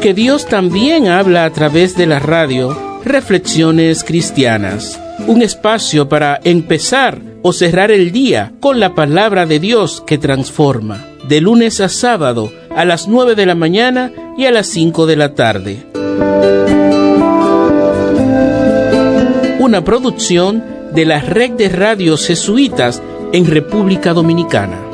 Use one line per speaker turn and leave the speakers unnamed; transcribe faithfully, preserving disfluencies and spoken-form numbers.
porque Dios también habla a través de la radio. Reflexiones Cristianas, un espacio para empezar o cerrar el día con la palabra de Dios que transforma, de lunes a sábado a las nueve de la mañana y a las cinco de la tarde. Una producción de la Red de Radios Jesuitas en República Dominicana.